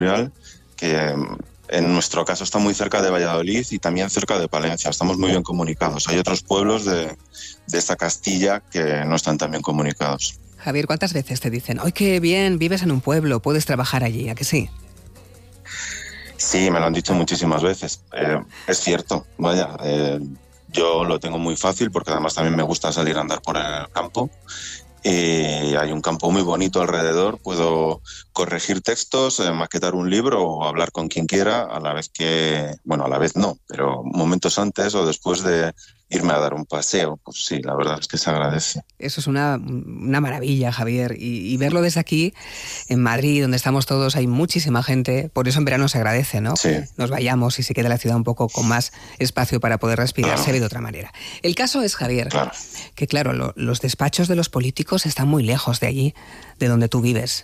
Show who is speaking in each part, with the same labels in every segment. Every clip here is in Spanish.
Speaker 1: Real, que en nuestro caso está muy cerca de Valladolid y también cerca de Palencia. Estamos muy bien comunicados. Hay otros pueblos de esta Castilla que no están tan bien comunicados.
Speaker 2: Javier, ¿cuántas veces te dicen, ¡ay, qué bien, vives en un pueblo, puedes trabajar allí! ¿A que sí?
Speaker 1: Sí, me lo han dicho muchísimas veces. Es cierto, vaya, yo lo tengo muy fácil porque además también me gusta salir a andar por el campo. Hay un campo muy bonito alrededor, puedo corregir textos, maquetar un libro o hablar con quien quiera a la vez que, bueno, a la vez no, pero momentos antes o después de irme a dar un paseo, pues sí, la verdad es que se agradece.
Speaker 2: Eso es una maravilla, Javier, y verlo desde aquí, en Madrid, donde estamos todos, hay muchísima gente, por eso en verano se agradece, ¿no?
Speaker 1: Sí.
Speaker 2: Que nos vayamos y se quede la ciudad un poco con más espacio para poder respirar, se ve de otra manera. El caso es, Javier, que claro, los despachos de los políticos están muy lejos de allí, de donde tú vives.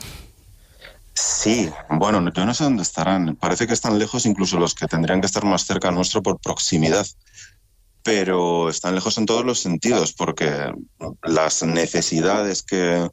Speaker 1: Sí, bueno, yo no sé dónde estarán, parece que están lejos incluso los que tendrían que estar más cerca nuestro por proximidad. Pero están lejos en todos los sentidos, porque las necesidades que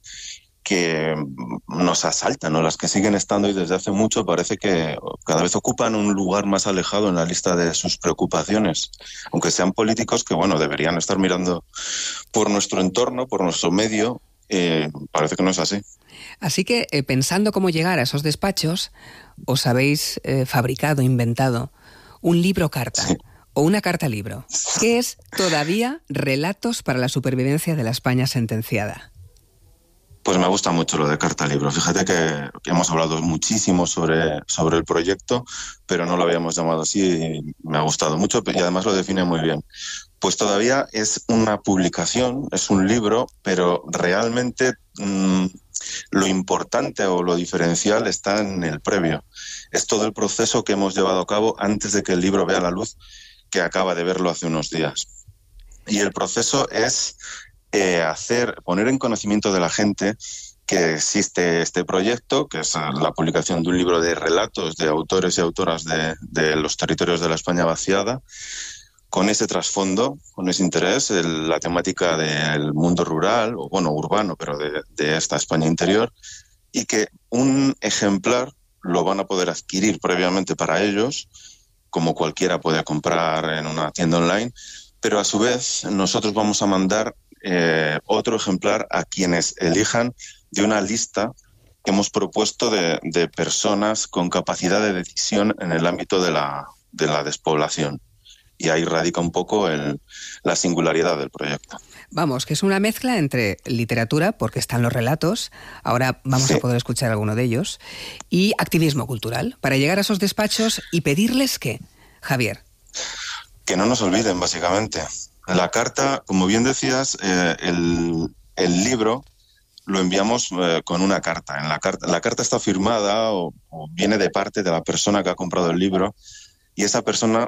Speaker 1: nos asaltan o las que siguen estando y desde hace mucho parece que cada vez ocupan un lugar más alejado en la lista de sus preocupaciones, aunque sean políticos que, bueno, deberían estar mirando por nuestro entorno, por nuestro medio, parece que no es así.
Speaker 2: Así que, pensando cómo llegar a esos despachos, os habéis fabricado, inventado un libro-carta. Sí. O una carta-libro, que es todavía Relatos para la supervivencia de la España sentenciada.
Speaker 1: Pues me gusta mucho lo de carta-libro. Fíjate que hemos hablado muchísimo sobre el proyecto, pero no lo habíamos llamado así y me ha gustado mucho y además lo define muy bien. Pues todavía es una publicación, es un libro, pero realmente lo importante o lo diferencial está en el previo. Es todo el proceso que hemos llevado a cabo antes de que el libro vea la luz, que acaba de verlo hace unos días. Y el proceso es poner en conocimiento de la gente que existe este proyecto, que es la publicación de un libro de relatos de autores y autoras de los territorios de la España vaciada, con ese trasfondo, con ese interés, la temática del mundo rural, o bueno, urbano, pero de esta España interior, y que un ejemplar lo van a poder adquirir previamente para ellos, como cualquiera puede comprar en una tienda online, pero a su vez nosotros vamos a mandar otro ejemplar a quienes elijan de una lista que hemos propuesto de personas con capacidad de decisión en el ámbito de la despoblación. Y ahí radica un poco la singularidad del proyecto.
Speaker 2: Vamos, que es una mezcla entre literatura, porque están los relatos, ahora vamos a poder escuchar alguno de ellos, y activismo cultural, para llegar a esos despachos y pedirles ¿qué, Javier?
Speaker 1: Que no nos olviden, básicamente. La carta, como bien decías, el libro lo enviamos con una carta. La carta está firmada o viene de parte de la persona que ha comprado el libro y esa persona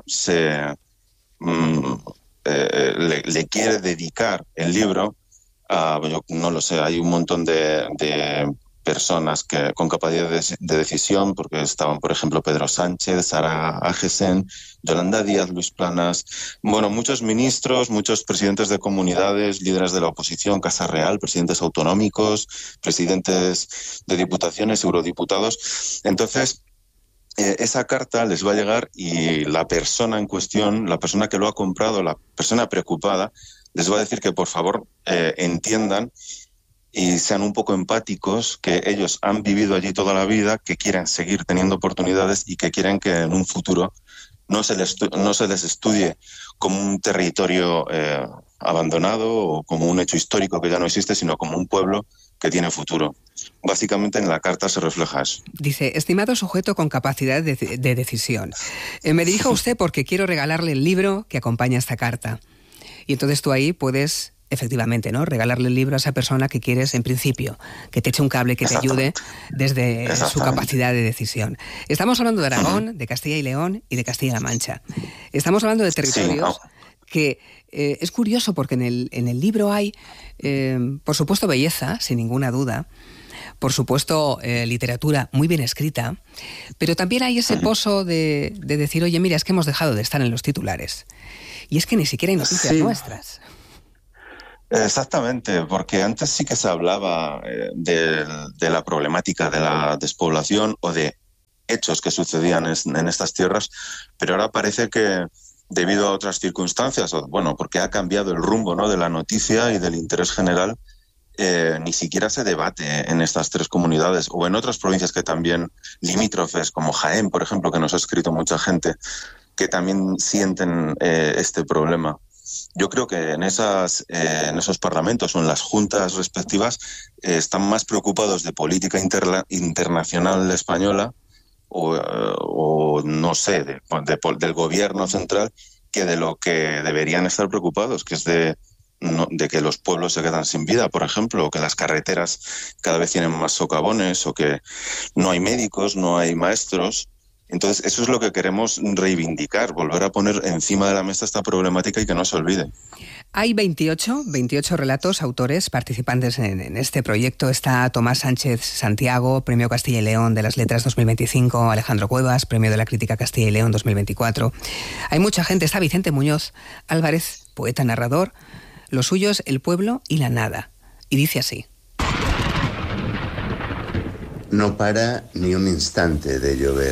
Speaker 1: le quiere dedicar el libro a, yo no lo sé, hay un montón de personas con capacidad de decisión, porque estaban, por ejemplo, Pedro Sánchez, Sara Agesen, Yolanda Díaz, Luis Planas, bueno, muchos ministros, muchos presidentes de comunidades, líderes de la oposición, Casa Real, presidentes autonómicos, presidentes de diputaciones, eurodiputados. Entonces, esa carta les va a llegar y la persona en cuestión, la persona que lo ha comprado, la persona preocupada, les va a decir que por favor entiendan y sean un poco empáticos, que ellos han vivido allí toda la vida, que quieren seguir teniendo oportunidades y que quieren que en un futuro no se les estudie como un territorio abandonado o como un hecho histórico que ya no existe, sino como un pueblo que tiene futuro. Básicamente en la carta se refleja eso.
Speaker 2: Dice, estimado sujeto con capacidad de decisión, me dirijo a usted porque quiero regalarle el libro que acompaña esta carta. Y entonces tú ahí puedes, efectivamente, ¿no?, regalarle el libro a esa persona que quieres, en principio, que te eche un cable, que te ayude desde su capacidad de decisión. Estamos hablando de Aragón, de Castilla y León y de Castilla-La Mancha. Estamos hablando de territorios que es curioso porque en el libro hay, por supuesto, belleza, sin ninguna duda, por supuesto, literatura muy bien escrita, pero también hay ese pozo de decir, oye, mira, es que hemos dejado de estar en los titulares. Y es que ni siquiera hay noticias nuestras.
Speaker 1: Exactamente, porque antes sí que se hablaba de la problemática de la despoblación o de hechos que sucedían en estas tierras, pero ahora parece que debido a otras circunstancias, porque ha cambiado el rumbo, ¿no?, de la noticia y del interés general, ni siquiera se debate en estas 3 comunidades o en otras provincias que también limítrofes, como Jaén, por ejemplo, que nos ha escrito mucha gente, que también sienten este problema. Yo creo que en esos parlamentos o en las juntas respectivas están más preocupados de política internacional española o no sé, del gobierno central, que de lo que deberían estar preocupados, que es de que los pueblos se quedan sin vida, por ejemplo, o que las carreteras cada vez tienen más socavones, o que no hay médicos, no hay maestros. Entonces, eso es lo que queremos reivindicar, volver a poner encima de la mesa esta problemática y que no se olvide.
Speaker 2: Hay 28 relatos, autores, participantes en este proyecto. Está Tomás Sánchez Santiago, Premio Castilla y León de las Letras 2025, Alejandro Cuevas, Premio de la Crítica Castilla y León 2024. Hay mucha gente, está Vicente Muñoz Álvarez, poeta narrador. Lo suyo es el pueblo y la nada. Y dice así:
Speaker 3: no para ni un instante de llover.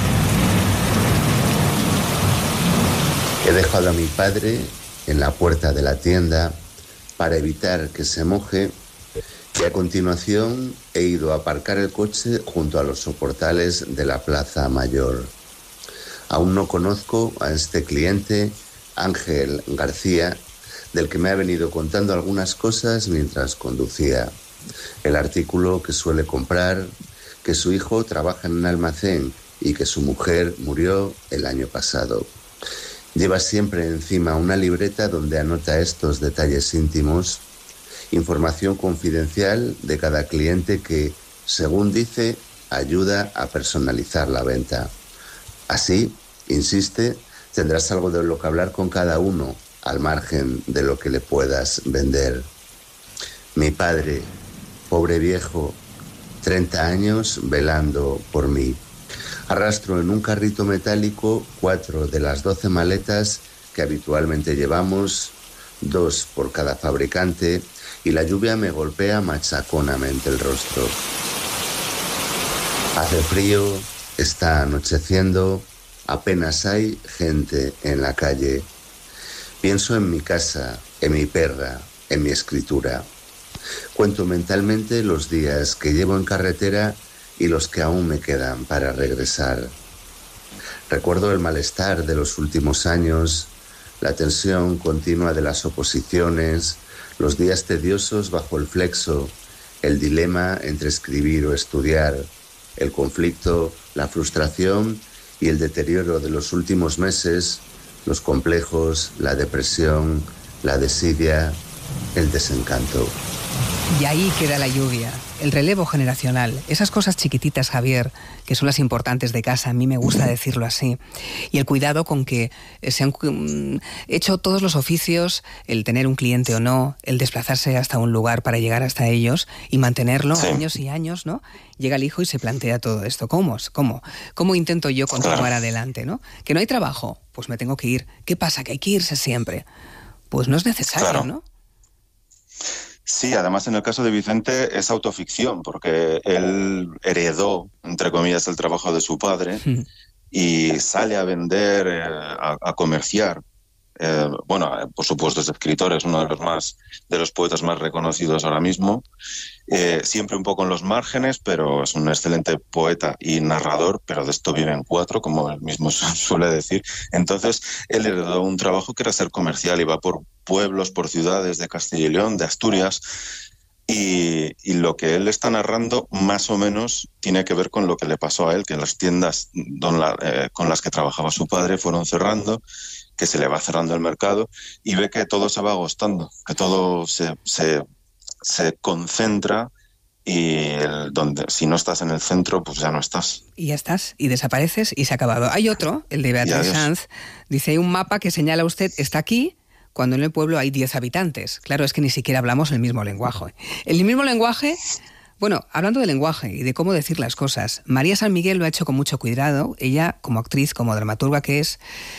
Speaker 3: He dejado a mi padre en la puerta de la tienda para evitar que se moje y a continuación he ido a aparcar el coche junto a los soportales de la Plaza Mayor. Aún no conozco a este cliente, Ángel García, del que me ha venido contando algunas cosas mientras conducía. El artículo que suele comprar, que su hijo trabaja en un almacén y que su mujer murió el año pasado. Lleva siempre encima una libreta donde anota estos detalles íntimos, información confidencial de cada cliente que, según dice, ayuda a personalizar la venta. Así, insiste, tendrás algo de lo que hablar con cada uno, al margen de lo que le puedas vender. Mi padre, pobre viejo, 30 años velando por mí. Arrastro en un carrito metálico 4 de las 12 maletas que habitualmente llevamos, 2 por cada fabricante, y la lluvia me golpea machaconamente el rostro. Hace frío, está anocheciendo, apenas hay gente en la calle. Pienso en mi casa, en mi perra, en mi escritura. Cuento mentalmente los días que llevo en carretera y los que aún me quedan para regresar. Recuerdo el malestar de los últimos años, la tensión continua de las oposiciones, los días tediosos bajo el flexo, el dilema entre escribir o estudiar, el conflicto, la frustración y el deterioro de los últimos meses, los complejos, la depresión, la desidia, el desencanto.
Speaker 2: Y ahí queda la lluvia, el relevo generacional, esas cosas chiquititas, Javier, que son las importantes de casa, a mí me gusta decirlo así, y el cuidado con que se han hecho todos los oficios, el tener un cliente o no, el desplazarse hasta un lugar para llegar hasta ellos y mantenerlo años y años, ¿no? Llega el hijo y se plantea todo esto. ¿Cómo intento yo continuar adelante, ¿no? Que no hay trabajo, pues me tengo que ir. ¿Qué pasa? Que hay que irse siempre. Pues no es necesario, ¿no?
Speaker 1: Sí, además en el caso de Vicente es autoficción, porque él heredó, entre comillas, el trabajo de su padre y sale a vender, a comerciar. Por supuesto es escritor, es uno de los poetas más reconocidos ahora mismo, siempre un poco en los márgenes, pero es un excelente poeta y narrador, pero de esto viven 4, como él mismo suele decir. Entonces él heredó un trabajo que era ser comercial, iba por pueblos, por ciudades de Castilla y León, de Asturias, y lo que él está narrando más o menos tiene que ver con lo que le pasó a él, que las tiendas con las que trabajaba su padre fueron cerrando, que se le va cerrando el mercado y ve que todo se va agostando, que todo se concentra y donde si no estás en el centro, pues ya no estás.
Speaker 2: Y ya estás, y desapareces y se ha acabado. Hay otro, el de Beatriz Sanz, dice, hay un mapa que señala usted, está aquí, cuando en el pueblo hay 10 habitantes. Claro, es que ni siquiera hablamos el mismo lenguaje. El mismo lenguaje, bueno, hablando de lenguaje y de cómo decir las cosas, María San Miguel lo ha hecho con mucho cuidado, ella como actriz, como dramaturga que es,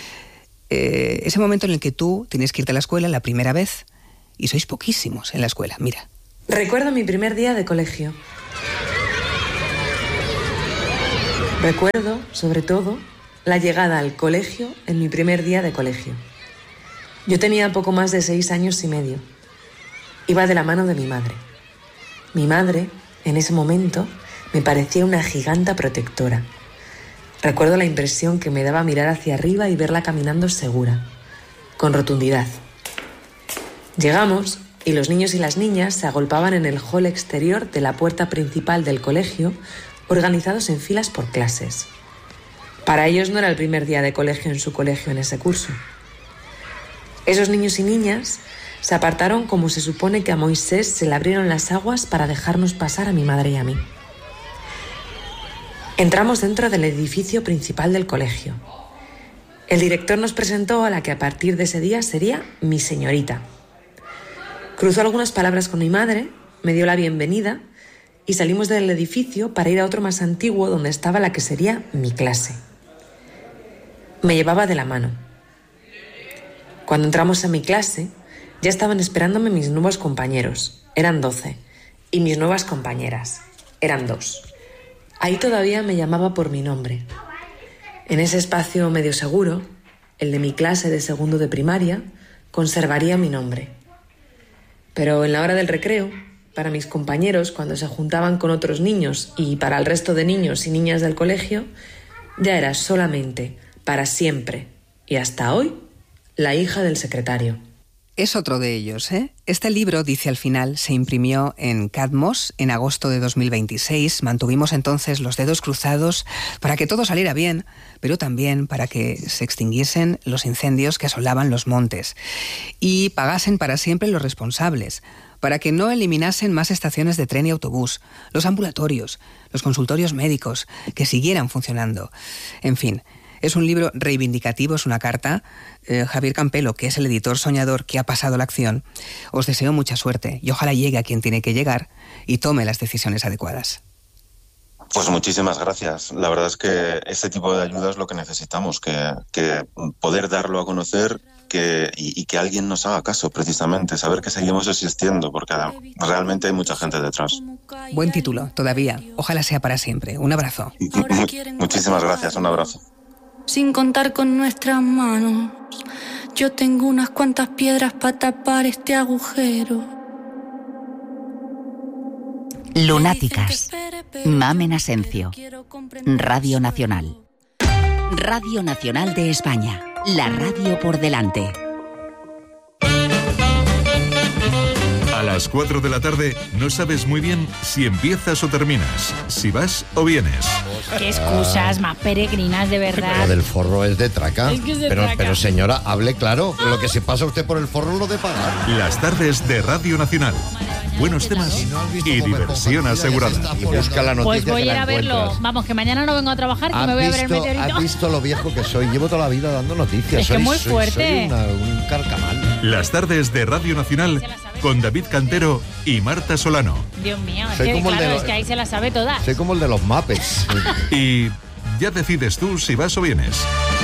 Speaker 2: ese momento en el que tú tienes que irte a la escuela la primera vez y sois poquísimos en la escuela, mira.
Speaker 4: Recuerdo mi primer día de colegio. Recuerdo, sobre todo, la llegada al colegio en mi primer día de colegio. Yo tenía poco más de 6 años y medio. Iba de la mano de mi madre. Mi madre, en ese momento, me parecía una giganta protectora. Recuerdo la impresión que me daba mirar hacia arriba y verla caminando segura, con rotundidad. Llegamos y los niños y las niñas se agolpaban en el hall exterior de la puerta principal del colegio, organizados en filas por clases. Para ellos no era el primer día de colegio en su colegio en ese curso. Esos niños y niñas se apartaron como se supone que a Moisés se le abrieron las aguas para dejarnos pasar a mi madre y a mí. Entramos dentro del edificio principal del colegio. El director nos presentó a la que a partir de ese día sería mi señorita. Cruzó algunas palabras con mi madre, me dio la bienvenida y salimos del edificio para ir a otro más antiguo donde estaba la que sería mi clase. Me llevaba de la mano. Cuando entramos a mi clase, ya estaban esperándome mis nuevos compañeros. Eran 12. Y mis nuevas compañeras. Eran 2. Ahí todavía me llamaba por mi nombre. En ese espacio medio seguro, el de mi clase de segundo de primaria, conservaría mi nombre. Pero en la hora del recreo, para mis compañeros cuando se juntaban con otros niños y para el resto de niños y niñas del colegio, ya era solamente, para siempre y hasta hoy, la hija del secretario.
Speaker 2: Es otro de ellos, ¿eh? Este libro, dice al final, se imprimió en Cadmos en agosto de 2026. Mantuvimos entonces los dedos cruzados para que todo saliera bien, pero también para que se extinguiesen los incendios que asolaban los montes y pagasen para siempre los responsables, para que no eliminasen más estaciones de tren y autobús, los ambulatorios, los consultorios médicos, que siguieran funcionando. En fin, es un libro reivindicativo, es una carta. Javier Campelo, que es el editor soñador que ha pasado la acción, os deseo mucha suerte y ojalá llegue a quien tiene que llegar y tome las decisiones adecuadas.
Speaker 1: Pues muchísimas gracias. La verdad es que este tipo de ayuda es lo que necesitamos, que poder darlo a conocer y que alguien nos haga caso, precisamente, saber que seguimos existiendo, porque realmente hay mucha gente detrás.
Speaker 2: Buen título, todavía. Ojalá sea para siempre. Un abrazo.
Speaker 1: Muchísimas gracias, un abrazo.
Speaker 5: Sin contar con nuestras manos, yo tengo unas cuantas piedras para tapar este agujero.
Speaker 6: Lunáticas. Mamen Asencio. Radio Nacional. Radio Nacional de España. La radio por delante.
Speaker 7: A las 4 de la tarde no sabes muy bien si empiezas o terminas, si vas o vienes.
Speaker 8: Qué excusas más peregrinas, de verdad.
Speaker 9: Lo del forro es de traca.
Speaker 8: Es que es de
Speaker 9: pero,
Speaker 8: traca.
Speaker 9: pero señora, hable claro. Lo que se pasa usted por el forro lo de pagar.
Speaker 7: Las tardes de Radio Nacional. Buenos temas y diversión asegurada.
Speaker 9: Y busca la noticia.
Speaker 8: Pues voy a
Speaker 9: que
Speaker 8: ir
Speaker 9: la
Speaker 8: a verlo.
Speaker 9: encuentras.
Speaker 8: Vamos, que mañana no vengo a trabajar, que me voy a ver el meteorito.
Speaker 9: ¿Has visto lo viejo que soy? Llevo toda la vida dando noticias.
Speaker 8: Es que muy fuerte.
Speaker 9: Soy un carcamal.
Speaker 7: Las tardes de Radio Nacional con David Cantero y Marta Solano.
Speaker 8: Dios mío, es
Speaker 9: Soy
Speaker 8: que,
Speaker 9: como el
Speaker 8: claro,
Speaker 9: de
Speaker 8: es que ahí se las sabe todas.
Speaker 9: Soy como el de los Muppets.
Speaker 7: Y ya decides tú si vas o vienes.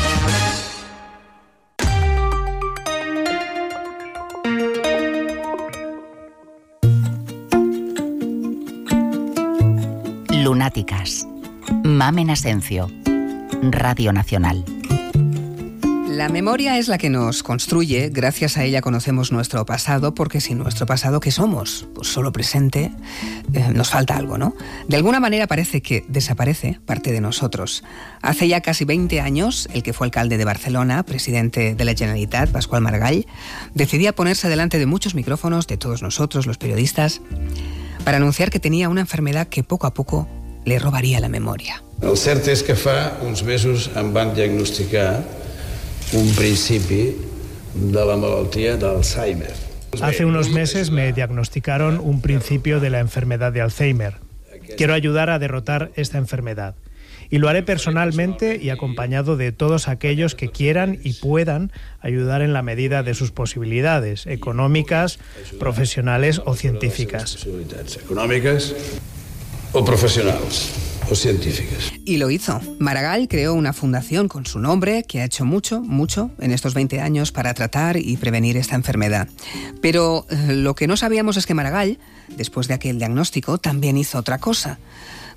Speaker 6: Lunáticas. Mamen Asencio. Radio Nacional.
Speaker 2: La memoria es la que nos construye, gracias a ella conocemos nuestro pasado, porque sin nuestro pasado, ¿qué somos? Pues solo presente, nos falta algo, ¿no? De alguna manera parece que desaparece parte de nosotros. Hace ya casi 20 años, el que fue alcalde de Barcelona, presidente de la Generalitat, Pasqual Maragall, decidía ponerse delante de muchos micrófonos, de todos nosotros, los periodistas, para anunciar que tenía una enfermedad que poco a poco le robaría la memoria.
Speaker 10: El cert és que fa uns mesos em van diagnosticar un principi de la malaltia d'Alzheimer.
Speaker 11: Hace unos meses me diagnosticaron un principio de la enfermedad de Alzheimer. Quiero ayudar a derrotar esta enfermedad. Y lo haré personalmente y acompañado de todos aquellos que quieran y puedan ayudar en la medida de sus posibilidades económicas, profesionales o científicas.
Speaker 10: Possibilitats econòmiques o professionals o científicas.
Speaker 2: Y lo hizo. Maragall creó una fundación con su nombre que ha hecho mucho en estos 20 años para tratar y prevenir esta enfermedad. Pero lo que no sabíamos es que Maragall, después de aquel diagnóstico, también hizo otra cosa.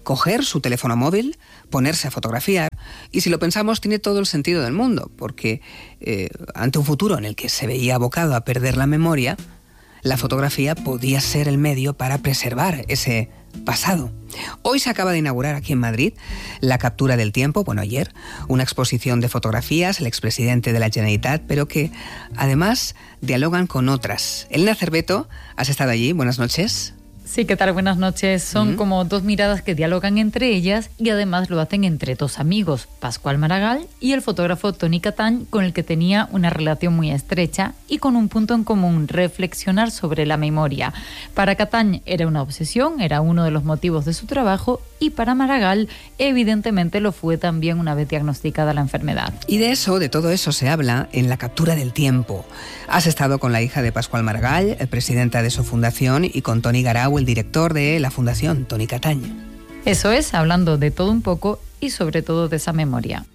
Speaker 2: coger su teléfono móvil, ponerse a fotografiar, y si lo pensamos tiene todo el sentido del mundo, porque ante un futuro en el que se veía abocado a perder la memoria, la fotografía podía ser el medio para preservar ese pasado. Hoy se acaba de inaugurar aquí en Madrid la Captura del Tiempo, ayer, una exposición de fotografías, el expresidente de la Generalitat, pero que además dialogan con otras. Elena Cerveto, has estado allí, buenas noches.
Speaker 12: Sí, ¿qué tal? Buenas noches. Son como dos miradas que dialogan entre ellas y además lo hacen entre dos amigos, Pascual Maragall y el fotógrafo Toni Catany, con el que tenía una relación muy estrecha y con un punto en común, reflexionar sobre la memoria. Para Catany era una obsesión, era uno de los motivos de su trabajo, y para Maragall evidentemente lo fue también una vez diagnosticada la enfermedad.
Speaker 2: Y de todo eso se habla en La Captura del Tiempo. Has estado con la hija de Pascual Maragall, presidenta de su fundación, y con Toni Garau, el director de la Fundación Toni Catany.
Speaker 12: Eso es, hablando de todo un poco y sobre todo de esa memoria.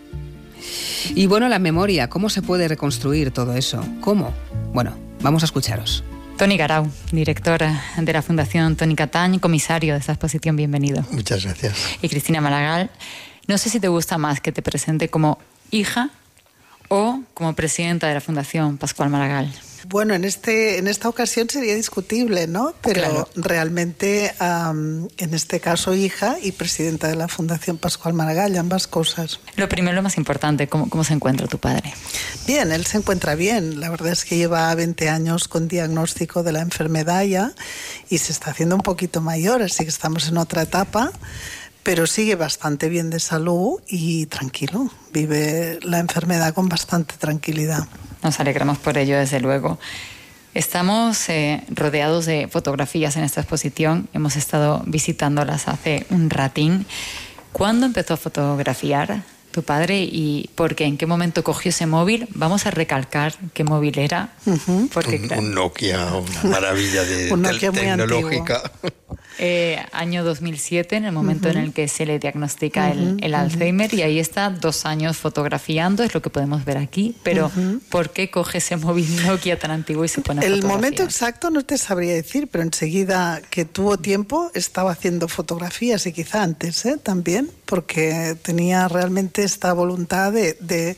Speaker 2: Y la memoria, ¿cómo se puede reconstruir todo eso? ¿Cómo? Vamos a escucharos.
Speaker 12: Toni Garau, directora de la Fundación Toni Catany, comisario de esta exposición, bienvenido.
Speaker 13: Muchas gracias.
Speaker 12: Y Cristina Maragall, no sé si te gusta más que te presente como hija o como presidenta de la Fundación Pascual Maragall.
Speaker 14: Bueno, en esta ocasión sería discutible, ¿no? Pero claro, realmente en este caso hija y presidenta de la Fundación Pascual Maragall, ambas cosas.
Speaker 12: Lo primero, lo más importante, ¿cómo se encuentra tu padre?
Speaker 14: Bien, él se encuentra bien. La verdad es que lleva 20 años con diagnóstico de la enfermedad ya y se está haciendo un poquito mayor, así que estamos en otra etapa. Pero sigue bastante bien de salud y tranquilo, vive la enfermedad con bastante tranquilidad.
Speaker 12: Nos alegramos por ello, desde luego. Estamos rodeados de fotografías en esta exposición, hemos estado visitándolas hace un ratín. ¿Cuándo empezó a fotografiar tu padre y por qué? ¿En qué momento cogió ese móvil? Vamos a recalcar qué móvil era. Porque,
Speaker 13: un Nokia, una maravilla de tecnológica.
Speaker 12: Año 2007, en el momento en el que se le diagnostica el Alzheimer, y ahí está 2 años fotografiando, es lo que podemos ver aquí, pero ¿por qué coge ese móvil Nokia tan antiguo y se pone a fotografiar?
Speaker 14: El momento exacto no te sabría decir, pero enseguida que tuvo tiempo estaba haciendo fotografías, y quizá antes también, porque tenía realmente esta voluntad de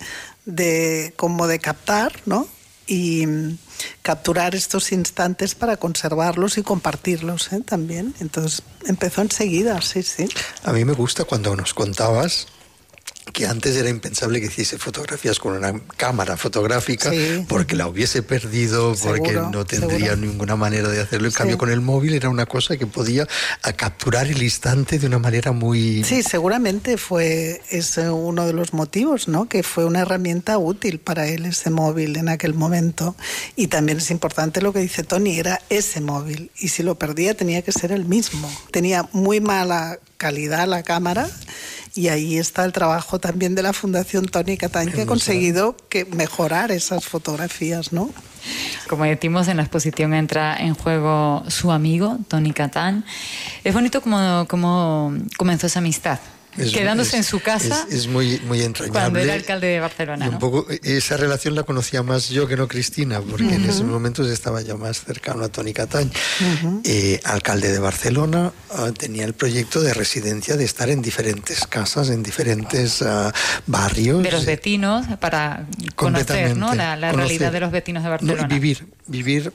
Speaker 14: captar, ¿no? Y capturar estos instantes para conservarlos y compartirlos también. Entonces empezó enseguida, sí.
Speaker 13: A mí me gusta cuando nos contabas que antes era impensable que hiciese fotografías con una cámara fotográfica, porque la hubiese perdido, porque no tendría ninguna manera de hacerlo. En cambio, con el móvil era una cosa que podía capturar el instante de una manera muy...
Speaker 14: Sí, seguramente es uno de los motivos, ¿no? Que fue una herramienta útil para él ese móvil en aquel momento. Y también es importante lo que dice Toni, era ese móvil. Y si lo perdía tenía que ser el mismo. Tenía muy mala calidad la cámara. Y ahí está el trabajo también de la Fundación Toni Catany, que ha conseguido mejorar esas fotografías, ¿no?
Speaker 12: Como decimos, en la exposición entra en juego su amigo, Toni Catany. Es bonito cómo comenzó esa amistad. Quedándose en su casa.
Speaker 13: Es muy entrañable.
Speaker 12: Cuando era alcalde de Barcelona.
Speaker 13: Y un poco esa relación la conocía más yo que no Cristina, porque en esos momentos estaba ya más cercano a Toni Catany. Alcalde de Barcelona, tenía el proyecto de residencia, de estar en diferentes casas, en diferentes barrios.
Speaker 12: De los vecinos, para conocer, ¿no? la realidad de los vecinos de Barcelona.
Speaker 13: No, vivir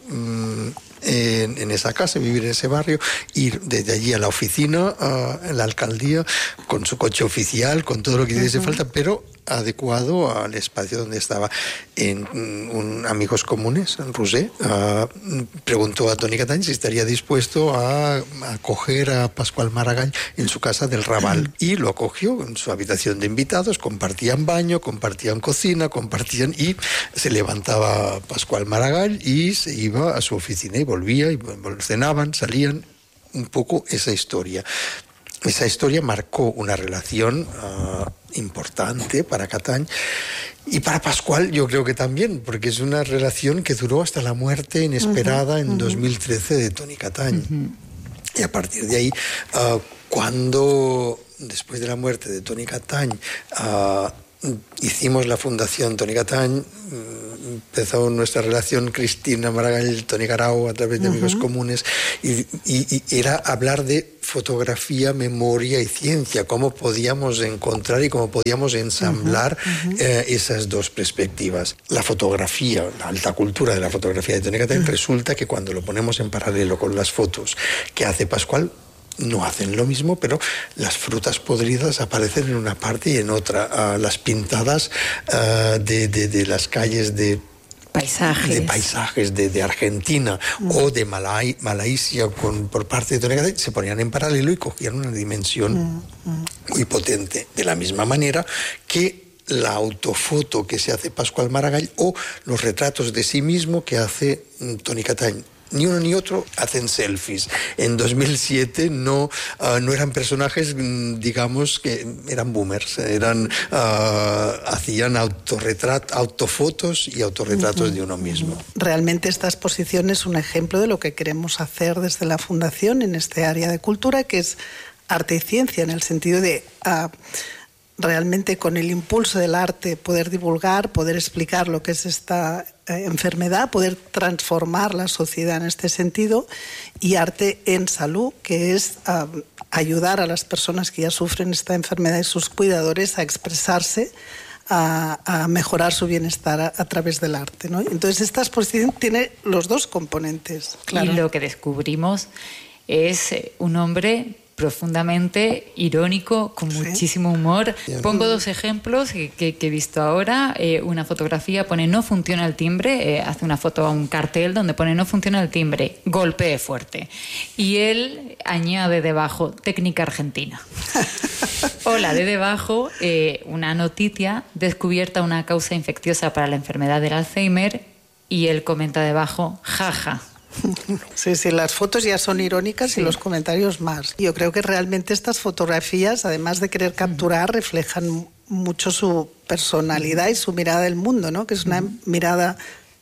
Speaker 13: en esa casa, vivir en ese barrio, ir desde allí a la oficina, a la alcaldía, con su coche oficial, con todo lo que hiciese falta, pero adecuado al espacio donde estaba. En Amigos Comunes, en Roser, preguntó a Toni Catany si estaría dispuesto a acoger a Pascual Maragall en su casa del Raval, y lo acogió en su habitación de invitados. Compartían baño, compartían cocina, y se levantaba Pascual Maragall y se iba a su oficina y volvía, y cenaban, salían. Un poco esa historia. Esa historia marcó una relación importante para Catany, y para Pascual yo creo que también, porque es una relación que duró hasta la muerte inesperada en 2013 de Toni Catany. Y a partir de ahí, cuando después de la muerte de Toni Catany hicimos la Fundación Toni Catany, empezó nuestra relación Cristina Maragall, Toni Garau, a través de amigos comunes, y era hablar de fotografía, memoria y ciencia, cómo podíamos encontrar y cómo podíamos ensamblar esas dos perspectivas. La fotografía, la alta cultura de la fotografía de Toni Catany, resulta que cuando lo ponemos en paralelo con las fotos que hace Pascual, no hacen lo mismo, pero las frutas podridas aparecen en una parte y en otra. Las pintadas de las calles de paisajes de Argentina o de Malasia por parte de Toni Catany se ponían en paralelo y cogían una dimensión muy potente. De la misma manera que la autofoto que se hace Pascual Maragall o los retratos de sí mismo que hace Toni Catany. Ni uno ni otro hacen selfies. En 2007 no eran personajes, digamos, que eran boomers, hacían autofotos y autorretratos de uno mismo.
Speaker 14: Realmente esta exposición es un ejemplo de lo que queremos hacer desde la Fundación en este área de cultura, que es arte y ciencia, en el sentido de realmente con el impulso del arte poder divulgar, poder explicar lo que es esta enfermedad, poder transformar la sociedad en este sentido, y arte en salud, que es ayudar a las personas que ya sufren esta enfermedad y sus cuidadores a expresarse, a mejorar su bienestar a través del arte, ¿no? Entonces esta exposición tiene los dos componentes. Claro.
Speaker 12: Y lo que descubrimos es un hombre profundamente irónico, con muchísimo humor. Pongo dos ejemplos que he visto ahora. Una fotografía pone no funciona el timbre, hace una foto a un cartel donde pone no funciona el timbre, golpee fuerte. Y él añade debajo, técnica argentina. Hola, de debajo, una noticia, descubierta una causa infecciosa para la enfermedad del Alzheimer, y él comenta debajo, jaja.
Speaker 14: Sí, las fotos ya son irónicas y los comentarios más. Yo creo que realmente estas fotografías, además de querer capturar, reflejan mucho su personalidad y su mirada del mundo, ¿no? Que es una mirada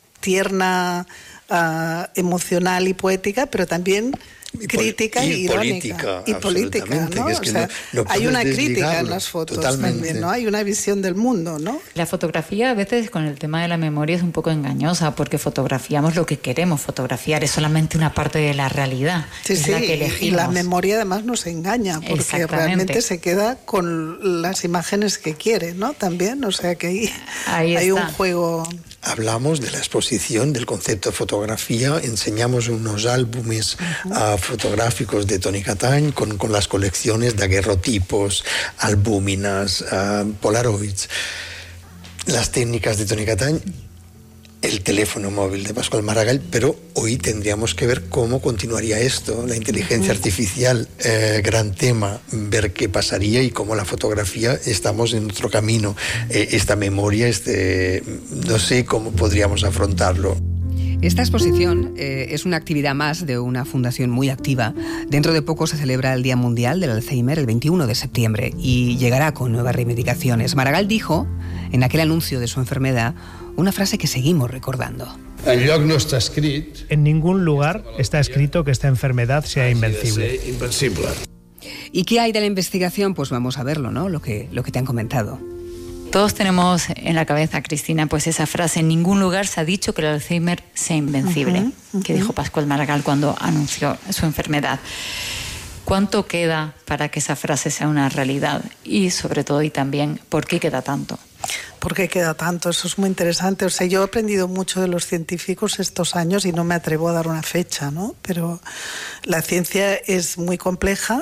Speaker 14: tierna, emocional y poética, pero también crítica y irónica. Y política, ¿no?
Speaker 13: Es que o sea, no
Speaker 14: hay una crítica en las fotos también, ¿no? Hay una visión del mundo, ¿no?
Speaker 12: La fotografía a veces con el tema de la memoria es un poco engañosa, porque fotografiamos lo que queremos fotografiar, es solamente una parte de la realidad, es la que elegimos.
Speaker 14: Y la memoria además nos engaña, porque realmente se queda con las imágenes que quiere, ¿no? También, o sea que hay un juego.
Speaker 13: Hablamos de la exposición, del concepto de fotografía, enseñamos unos álbumes fotográficos de Toni Catany con las colecciones de daguerrotipos, albúminas, polaroids, las técnicas de Toni Catany, el teléfono móvil de Pascual Maragall, pero hoy tendríamos que ver cómo continuaría esto, la inteligencia artificial, gran tema, ver qué pasaría y cómo la fotografía estamos en otro camino, esta memoria, no sé cómo podríamos afrontarlo.
Speaker 2: Esta exposición es una actividad más de una fundación muy activa. Dentro de poco se celebra el Día Mundial del Alzheimer, el 21 de septiembre, y llegará con nuevas reivindicaciones. Maragall dijo, en aquel anuncio de su enfermedad, una frase que seguimos recordando.
Speaker 10: Enlloc no está escrit.
Speaker 11: En ningún lugar está escrito que esta enfermedad sea invencible.
Speaker 2: ¿Y qué hay de la investigación? Pues vamos a verlo, ¿no? Lo que te han comentado.
Speaker 12: Todos tenemos en la cabeza, Cristina, pues esa frase, en ningún lugar se ha dicho que el Alzheimer sea invencible, que dijo Pascual Maragall cuando anunció su enfermedad. ¿Cuánto queda para que esa frase sea una realidad? Y sobre todo, y también, ¿por qué queda tanto?
Speaker 14: ¿Por qué queda tanto? Eso es muy interesante. O sea, yo he aprendido mucho de los científicos estos años y no me atrevo a dar una fecha, ¿no? Pero la ciencia es muy compleja.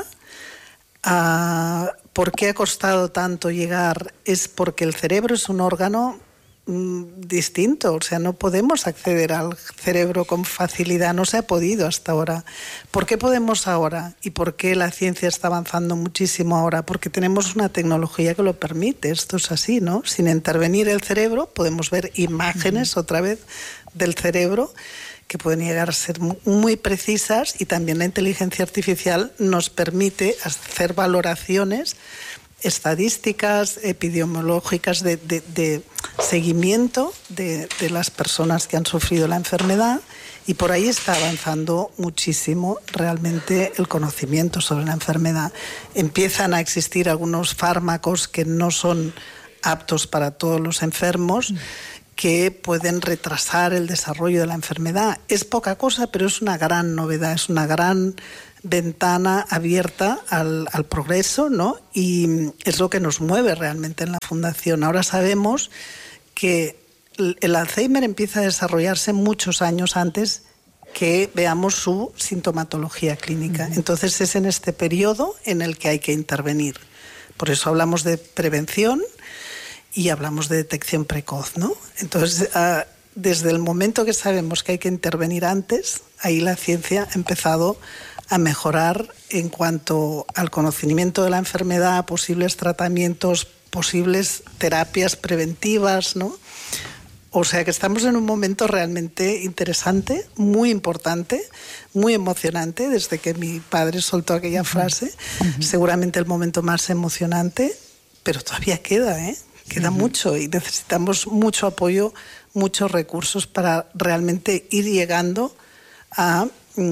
Speaker 14: ¿Por qué ha costado tanto llegar? Es porque el cerebro es un órgano distinto, o sea, no podemos acceder al cerebro con facilidad, no se ha podido hasta ahora. ¿Por qué podemos ahora? ¿Y por qué la ciencia está avanzando muchísimo ahora? Porque tenemos una tecnología que lo permite, esto es así, ¿no? Sin intervenir el cerebro podemos ver imágenes otra vez del cerebro que pueden llegar a ser muy precisas, y también la inteligencia artificial nos permite hacer valoraciones estadísticas, epidemiológicas de seguimiento de las personas que han sufrido la enfermedad, y por ahí está avanzando muchísimo realmente el conocimiento sobre la enfermedad. Empiezan a existir algunos fármacos que no son aptos para todos los enfermos, que pueden retrasar el desarrollo de la enfermedad. Es poca cosa, pero es una gran novedad, es una gran ventana abierta al progreso, ¿no? Y es lo que nos mueve realmente en la Fundación. Ahora sabemos que el Alzheimer empieza a desarrollarse muchos años antes que veamos su sintomatología clínica. Entonces es en este periodo en el que hay que intervenir. Por eso hablamos de prevención y hablamos de detección precoz, ¿no? Entonces, desde el momento que sabemos que hay que intervenir antes, ahí la ciencia ha empezado a mejorar en cuanto al conocimiento de la enfermedad, posibles tratamientos, posibles terapias preventivas, ¿no? O sea que estamos en un momento realmente interesante, muy importante, muy emocionante, desde que mi padre soltó aquella frase, seguramente el momento más emocionante, pero todavía queda, queda mucho y necesitamos mucho apoyo, muchos recursos para realmente ir llegando a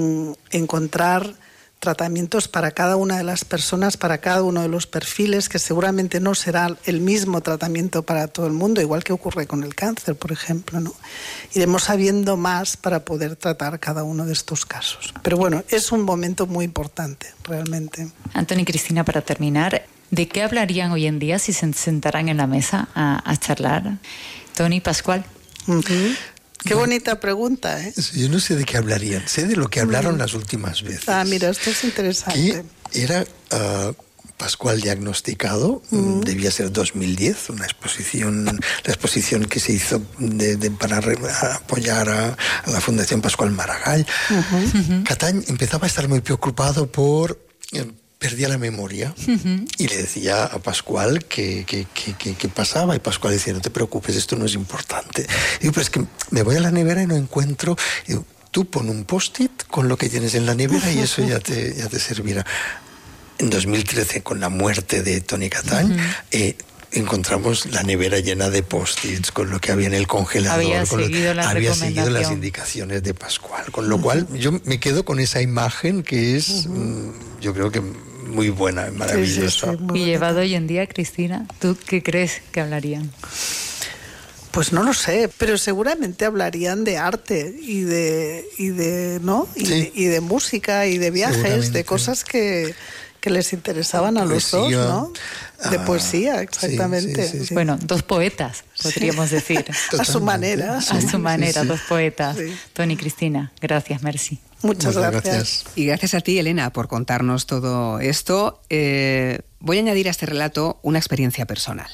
Speaker 14: encontrar tratamientos para cada una de las personas, para cada uno de los perfiles, que seguramente no será el mismo tratamiento para todo el mundo, igual que ocurre con el cáncer, por ejemplo, ¿no? Iremos sabiendo más para poder tratar cada uno de estos casos. Pero bueno, es un momento muy importante, realmente.
Speaker 12: Antonio y Cristina, para terminar, ¿de qué hablarían hoy en día si se sentaran en la mesa a charlar? Tony, Pascual.
Speaker 14: Qué bonita pregunta, ¿eh?
Speaker 13: Yo no sé de qué hablarían, sé de lo que hablaron las últimas veces.
Speaker 14: Mira, esto es interesante.
Speaker 13: Que era Pascual diagnosticado, debía ser 2010, la exposición que se hizo para apoyar a la Fundación Pascual Maragall. Catañ empezaba a estar muy preocupado por... perdía la memoria y le decía a Pascual que pasaba, y Pascual decía, no te preocupes, esto no es importante. Digo, pero es que me voy a la nevera y no encuentro. Digo, tú pon un post-it con lo que tienes en la nevera y eso ya te servirá. En 2013, con la muerte de Toni Catañ, encontramos la nevera llena de post-its con lo que había en el congelador.
Speaker 12: Había seguido
Speaker 13: las indicaciones de Pascual, con lo cual yo me quedo con esa imagen que es, yo creo que muy buena, maravillosa.
Speaker 14: Sí, muy
Speaker 12: y llevado hoy en día, Cristina, ¿tú qué crees que hablarían?
Speaker 14: Pues no lo sé, pero seguramente hablarían de arte y de ¿no? Y de música y de viajes, de cosas que les interesaban a los dos, ¿no? De poesía, exactamente.
Speaker 12: Sí. Bueno, dos poetas, podríamos decir.
Speaker 14: A su manera.
Speaker 12: A su manera, dos poetas. Sí. Toni y Cristina, gracias, merci.
Speaker 14: Muchas gracias.
Speaker 2: Y gracias a ti, Elena, por contarnos todo esto. Voy a añadir a este relato una experiencia personal.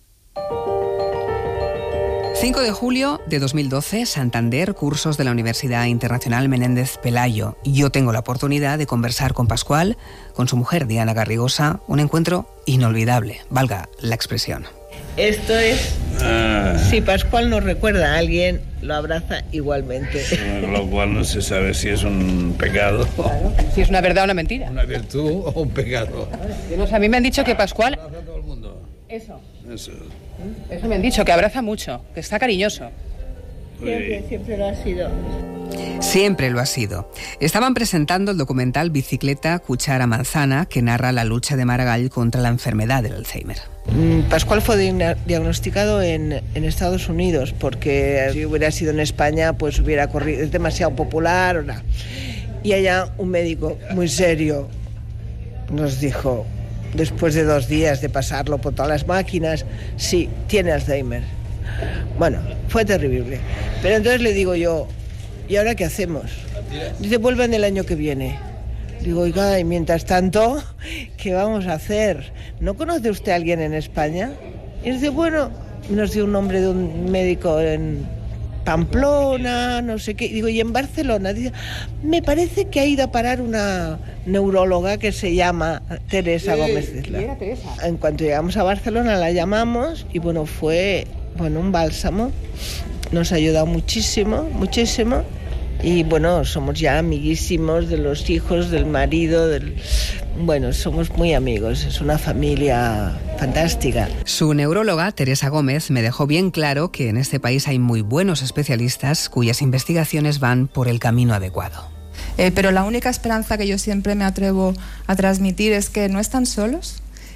Speaker 2: 5 de julio de 2012, Santander, cursos de la Universidad Internacional Menéndez Pelayo. Yo tengo la oportunidad de conversar con Pascual, con su mujer Diana Garrigosa, un encuentro inolvidable, valga la expresión.
Speaker 15: Esto es, si Pascual nos recuerda a alguien, lo abraza igualmente.
Speaker 10: Lo cual no se sabe si es un pecado.
Speaker 2: Claro, si es una verdad o una mentira.
Speaker 10: Una virtud o un pecado.
Speaker 2: No sé, a mí me han dicho que Pascual...
Speaker 10: Abraza a todo el mundo.
Speaker 2: Eso me han dicho, que abraza mucho, que está cariñoso.
Speaker 15: Siempre lo ha sido.
Speaker 2: Siempre lo ha sido. Estaban presentando el documental Bicicleta, Cuchara, Manzana, que narra la lucha de Maragall contra la enfermedad del Alzheimer.
Speaker 15: Pascual fue diagnosticado en Estados Unidos, porque si hubiera sido en España, pues hubiera corrido, es demasiado popular. ¿O no? Y allá un médico muy serio nos dijo, después de 2 días de pasarlo por todas las máquinas, sí, tiene Alzheimer. Bueno, fue terrible. Pero entonces le digo yo, ¿y ahora qué hacemos? Dice, vuelven el año que viene. Digo, oiga, y mientras tanto, ¿qué vamos a hacer? ¿No conoce usted a alguien en España? Y dice, bueno, nos dio un nombre de un médico en Pamplona, no sé qué. Digo, ¿y en Barcelona? Dice, me parece que ha ido a parar una neuróloga que se llama Teresa Gómez Cisla. En cuanto llegamos a Barcelona la llamamos y bueno, fue un bálsamo. Nos ha ayudado muchísimo, muchísimo. Y bueno, somos ya amiguísimos de los hijos, del marido, somos muy amigos, es una familia fantástica.
Speaker 2: Su neuróloga, Teresa Gómez, me dejó bien claro que en este país hay muy buenos especialistas cuyas investigaciones van por el camino adecuado.
Speaker 16: Pero la única esperanza que yo siempre me atrevo a transmitir es que no están solos,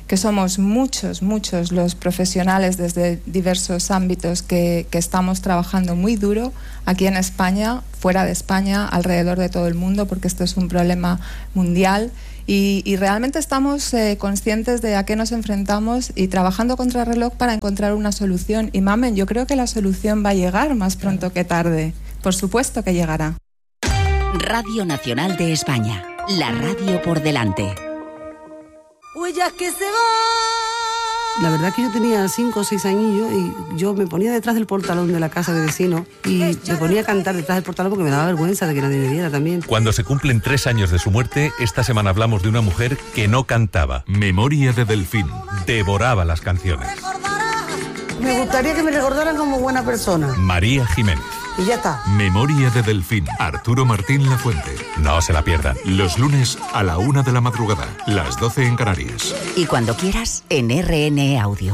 Speaker 16: que somos muchos los profesionales desde diversos ámbitos que estamos trabajando muy duro aquí en España, fuera de España, alrededor de todo el mundo, porque esto es un problema mundial. Y realmente estamos conscientes de a qué nos enfrentamos y trabajando contra el reloj para encontrar una solución. Y mamen, yo creo que la solución va a llegar más pronto que tarde. Por supuesto que llegará.
Speaker 6: Radio Nacional de España, la radio por delante.
Speaker 17: Huellas que se van. La verdad que yo tenía 5 o 6 añillos y yo me ponía detrás del portalón de la casa de vecino y me ponía a cantar detrás del portalón porque me daba vergüenza de que nadie me viera también.
Speaker 7: Cuando se cumplen 3 años de su muerte, esta semana hablamos de una mujer que no cantaba. Memoria de Delfín. Devoraba las canciones.
Speaker 17: Me gustaría que me recordaran como buena persona.
Speaker 7: María Jiménez.
Speaker 17: Y ya está.
Speaker 7: Memoria de Delfín. Arturo Martín Lafuente. No se la pierdan. Los lunes a la 1 de la madrugada. Las 12 en Canarias.
Speaker 6: Y cuando quieras, en RNE Audio.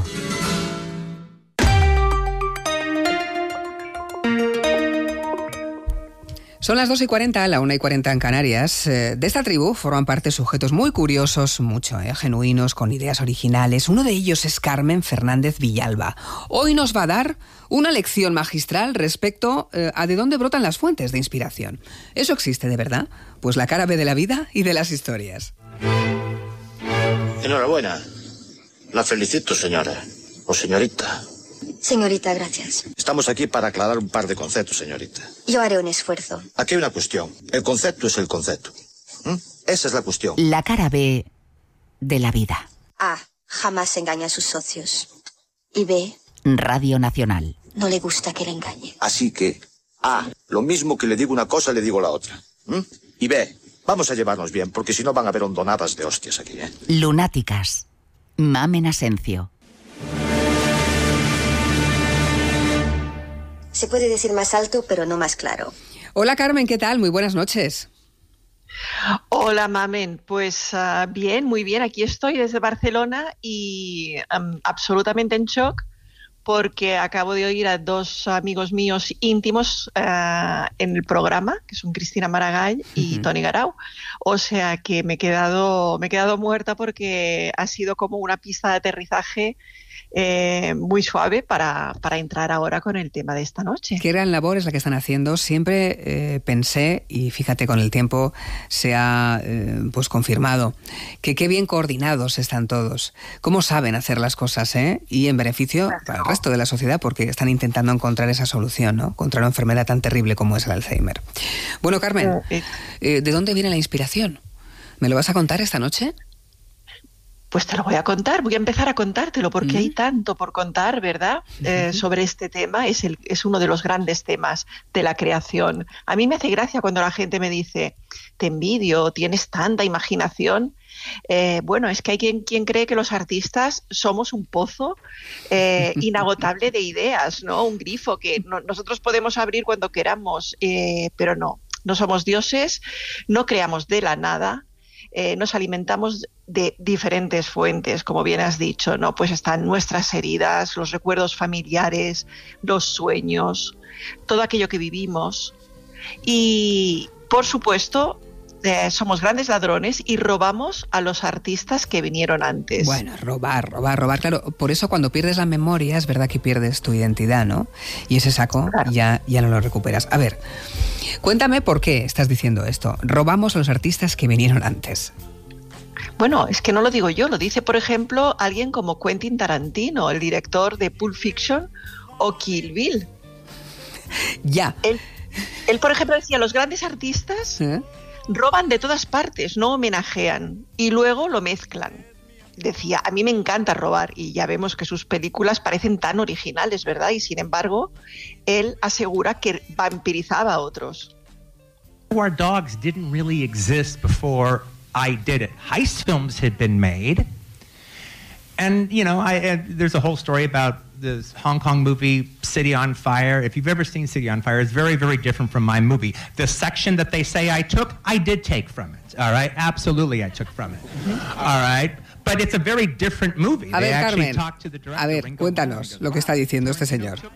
Speaker 2: Son las 2:40, la 1:40 en Canarias. De esta tribu forman parte sujetos muy curiosos, genuinos, con ideas originales. Uno de ellos es Carmen Fernández Villalba. Hoy nos va a dar una lección magistral respecto a de dónde brotan las fuentes de inspiración. ¿Eso existe de verdad? Pues la cara B de la vida y de las historias.
Speaker 18: Enhorabuena. La felicito, señora. O señorita.
Speaker 19: Señorita, gracias.
Speaker 18: Estamos aquí para aclarar un par de conceptos, señorita.
Speaker 19: Yo haré un esfuerzo.
Speaker 18: Aquí hay una cuestión. El concepto es el concepto. Esa es la cuestión.
Speaker 6: La cara B de la vida.
Speaker 19: A. Jamás engaña a sus socios. Y B.
Speaker 6: Radio Nacional.
Speaker 19: No le gusta que le engañe.
Speaker 18: Así que, A. Lo mismo que le digo una cosa, le digo la otra. Y B. Vamos a llevarnos bien, porque si no van a haber hondonadas de hostias aquí, ¿eh?
Speaker 6: Lunáticas. Mamen Asencio.
Speaker 19: Se puede decir más alto, pero no más claro.
Speaker 2: Hola Carmen, ¿qué tal? Muy buenas noches.
Speaker 20: Hola Mamen, pues bien, muy bien. Aquí estoy desde Barcelona y absolutamente en shock porque acabo de oír a 2 amigos míos íntimos en el programa, que son Cristina Maragall y Toni Garau. O sea que me he quedado muerta porque ha sido como una pista de aterrizaje muy suave para entrar ahora con el tema de esta noche.
Speaker 2: Qué gran labor es la que están haciendo. Siempre pensé, y fíjate, con el tiempo se ha pues confirmado, que qué bien coordinados están todos. Cómo saben hacer las cosas, y en beneficio para el resto de la sociedad, porque están intentando encontrar esa solución, ¿no? Contra una enfermedad tan terrible como es el Alzheimer. Bueno, Carmen, ¿de dónde viene la inspiración? ¿Me lo vas a contar esta noche?
Speaker 20: Pues te lo voy a contar, voy a empezar a contártelo porque hay tanto por contar, ¿verdad? Sobre este tema, es uno de los grandes temas de la creación. A mí me hace gracia cuando la gente me dice, te envidio, tienes tanta imaginación. Bueno, es que hay quien cree que los artistas somos un pozo inagotable de ideas, ¿no? Un grifo que nosotros podemos abrir cuando queramos, pero no somos dioses, no creamos de la nada. Nos alimentamos de diferentes fuentes, como bien has dicho, ¿no? Pues están nuestras heridas, los recuerdos familiares, los sueños, todo aquello que vivimos. Y, por supuesto, somos grandes ladrones y robamos a los artistas que vinieron antes.
Speaker 2: Bueno, robar. Claro, por eso cuando pierdes la memoria es verdad que pierdes tu identidad, ¿no? Y ese saco ya no lo recuperas. A ver, cuéntame por qué estás diciendo esto. Robamos a los artistas que vinieron antes.
Speaker 20: Bueno, es que no lo digo yo, lo dice, por ejemplo, alguien como Quentin Tarantino, el director de Pulp Fiction o Kill Bill.
Speaker 2: Ya.
Speaker 20: Él, por ejemplo, decía, los grandes artistas roban de todas partes, no homenajean y luego lo mezclan. Decía, a mí me encanta robar y ya vemos que sus películas parecen tan originales, ¿verdad? Y sin embargo, él asegura que vampirizaba a otros.
Speaker 21: War Dogs didn't really exist before I did it. Heist films had been made. And, you know, there's a whole story about this Hong Kong movie, City on Fire. If you've ever seen City on Fire, it's very, very different from my movie. The section that they say I took, I did take from it, all right? Absolutely, I took from it, all right? But it's a very different movie.
Speaker 2: A ver, Carmen, a ver, cuéntanos lo que está diciendo este señor.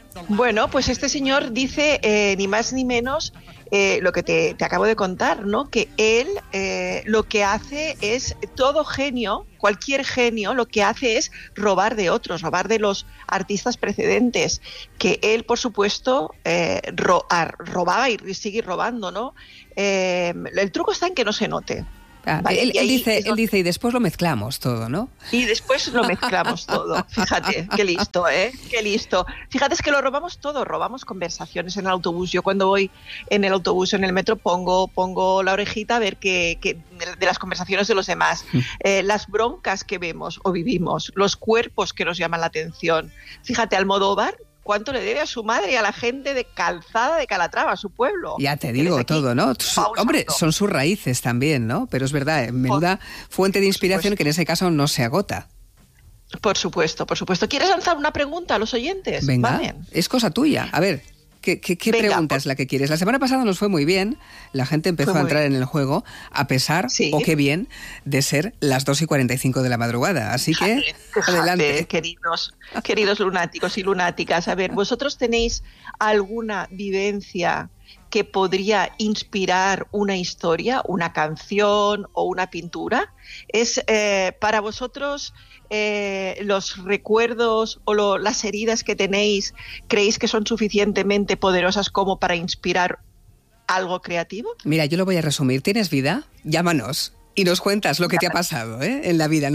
Speaker 20: Bueno, pues este señor dice ni más ni menos lo que te acabo de contar, ¿no? Que él lo que hace es, todo genio, cualquier genio, lo que hace es robar de otros, robar de los artistas precedentes, que él, por supuesto, robaba y sigue robando, ¿no? El truco está en que no se note.
Speaker 2: Vale, él dice, y después lo mezclamos todo, ¿no?
Speaker 20: Y después lo mezclamos todo. Fíjate, qué listo, ¿eh? Qué listo. Fíjate, es que lo robamos todo, robamos conversaciones en el autobús. Yo cuando voy en el autobús, en el metro, pongo la orejita a ver de las conversaciones de los demás. Las broncas que vemos o vivimos, los cuerpos que nos llaman la atención. Fíjate, Almodóvar, ¿cuánto le debe a su madre y a la gente de Calzada de Calatrava, a su pueblo?
Speaker 2: Ya te digo todo, ¿no? Hombre, son sus raíces también, ¿no? Pero es verdad, menuda fuente de inspiración que en ese caso no se agota.
Speaker 20: Por supuesto, por supuesto. ¿Quieres lanzar una pregunta a los oyentes?
Speaker 2: Venga,
Speaker 20: ¿Vale?
Speaker 2: Es cosa tuya. A ver, ¿qué pregunta es la que quieres? La semana pasada nos fue muy bien, la gente empezó a entrar en el juego, a pesar, o qué bien, de ser las 2:45 de la madrugada. Así que, adelante.
Speaker 20: Queridos lunáticos y lunáticas, a ver, ¿vosotros tenéis alguna vivencia que podría inspirar una historia, una canción o una pintura? ¿Es para vosotros los recuerdos o las heridas que tenéis, creéis que son suficientemente poderosas como para inspirar algo creativo?
Speaker 2: Mira, yo lo voy a resumir. ¿Tienes vida? Llámanos y nos cuentas lo que te ha pasado en la vida.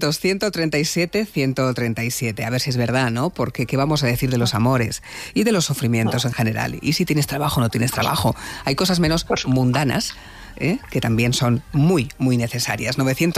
Speaker 2: 900-137-137. A ver si es verdad, ¿no? Porque ¿qué vamos a decir de los amores y de los sufrimientos en general? Y si tienes trabajo o no tienes trabajo. Hay cosas menos mundanas que también son muy, muy necesarias.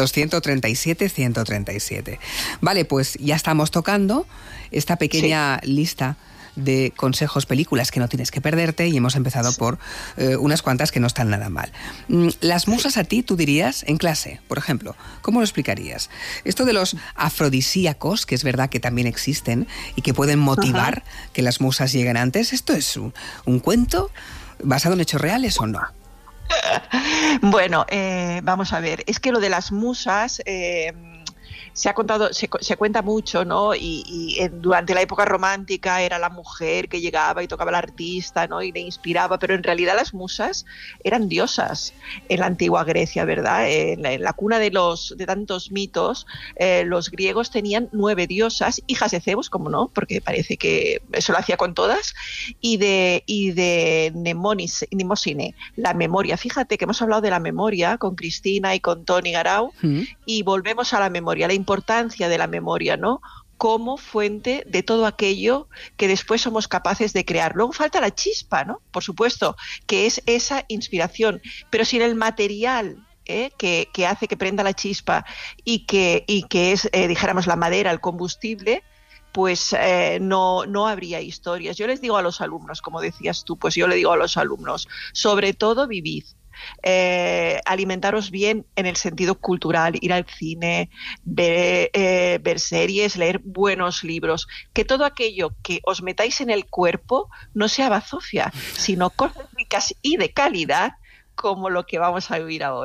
Speaker 2: 900-137-137. Vale, pues ya estamos tocando esta pequeña lista de consejos, películas que no tienes que perderte, y hemos empezado por unas cuantas que no están nada mal. Las musas a ti, tú dirías, en clase, por ejemplo, ¿cómo lo explicarías? Esto de los afrodisíacos, que es verdad que también existen y que pueden motivar que las musas lleguen antes, ¿esto es un cuento basado en hechos reales o no?
Speaker 20: Bueno, vamos a ver, es que lo de las musas se cuenta mucho, ¿no? Y durante la época romántica era la mujer que llegaba y tocaba al artista, ¿no? Y le inspiraba, pero en realidad las musas eran diosas en la antigua Grecia, ¿verdad? En la cuna de tantos mitos, los griegos tenían 9 diosas, hijas de Zeus, como no, porque parece que eso lo hacía con todas, y de Mnemosine, la memoria. Fíjate que hemos hablado de la memoria con Cristina y con Toni Garau, y volvemos a la memoria, la importancia de la memoria, ¿no? Como fuente de todo aquello que después somos capaces de crear. Luego falta la chispa, ¿no? Por supuesto, que es esa inspiración, pero sin el material que hace que prenda la chispa y que es, dijéramos, la madera, el combustible, pues no habría historias. Yo les digo a los alumnos, como decías tú, pues yo le digo a los alumnos, sobre todo vivid. Alimentaros bien en el sentido cultural, ir al cine, ver series, leer buenos libros, que todo aquello que os metáis en el cuerpo no sea bazofia, sino cosas ricas y de calidad como lo que vamos a vivir ahora.